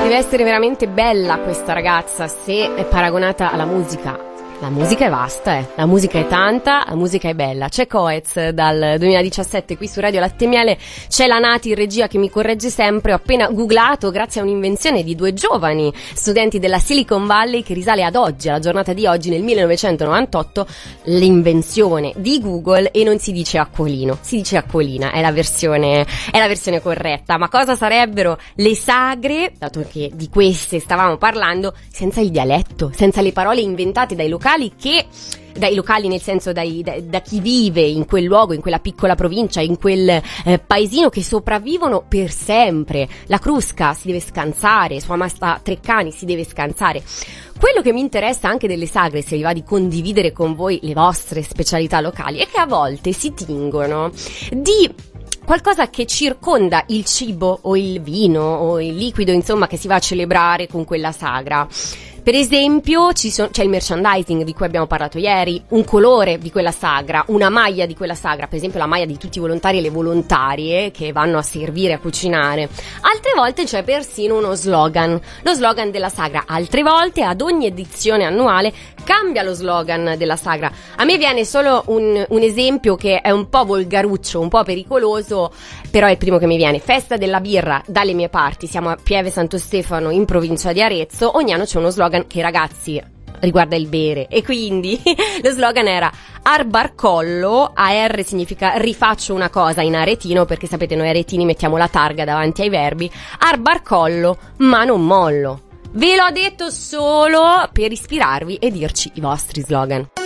Deve essere veramente bella questa ragazza se è paragonata alla musica. La musica è vasta, la musica è tanta, la musica è bella. C'è Coez dal 2017 qui su Radio Latte e Miele, c'è la Nati in regia che mi corregge sempre. Ho appena googlato, grazie a un'invenzione di due giovani studenti della Silicon Valley che risale ad oggi, alla giornata di oggi, nel 1998, l'invenzione di Google, e non si dice acquolino, si dice acquolina, è la versione corretta. Ma cosa sarebbero le sagre, dato che di queste stavamo parlando, senza il dialetto, senza le parole inventate dai locali nel senso da chi vive in quel luogo, in quella piccola provincia, in quel paesino, che sopravvivono per sempre. La Crusca si deve scansare, sua Masta Treccani si deve scansare. Quello che mi interessa anche delle sagre, se vi va di condividere con voi le vostre specialità locali, è che a volte si tingono di qualcosa che circonda il cibo o il vino o il liquido, insomma, che si va a celebrare con quella sagra. Per esempio c'è il merchandising di cui abbiamo parlato ieri, un colore di quella sagra, una maglia di quella sagra, per esempio la maglia di tutti i volontari e le volontarie che vanno a servire, a cucinare. Altre volte c'è persino uno slogan, lo slogan della sagra. Altre volte, ad ogni edizione annuale, cambia lo slogan della sagra. A me viene solo un esempio che è un po' volgaruccio, un po' pericoloso, però è il primo che mi viene. Festa della birra dalle mie parti, siamo a Pieve Santo Stefano in provincia di Arezzo, ogni anno c'è uno slogan che, ragazzi, riguarda il bere, e quindi lo slogan era Arbarcollo. AR significa rifaccio una cosa in aretino, perché sapete noi aretini mettiamo la targa davanti ai verbi. Arbarcollo, ma non mollo. Ve l'ho detto solo per ispirarvi e dirci i vostri slogan.